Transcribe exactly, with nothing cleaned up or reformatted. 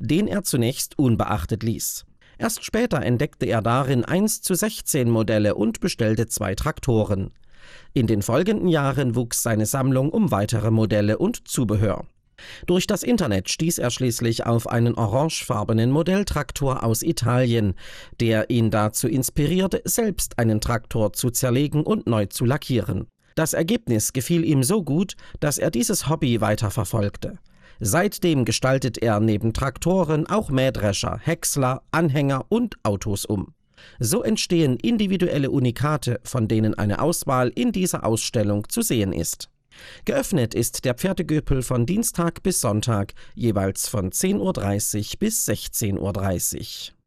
den er zunächst unbeachtet ließ. Erst später entdeckte er darin eins zu sechzehn Modelle und bestellte zwei Traktoren. In den folgenden Jahren wuchs seine Sammlung um weitere Modelle und Zubehör. Durch das Internet stieß er schließlich auf einen orangefarbenen Modelltraktor aus Italien, der ihn dazu inspirierte, selbst einen Traktor zu zerlegen und neu zu lackieren. Das Ergebnis gefiel ihm so gut, dass er dieses Hobby weiterverfolgte. Seitdem gestaltet er neben Traktoren auch Mähdrescher, Häcksler, Anhänger und Autos um. So entstehen individuelle Unikate, von denen eine Auswahl in dieser Ausstellung zu sehen ist. Geöffnet ist der Pferdegöpel von Dienstag bis Sonntag, jeweils von zehn Uhr dreißig bis sechzehn Uhr dreißig.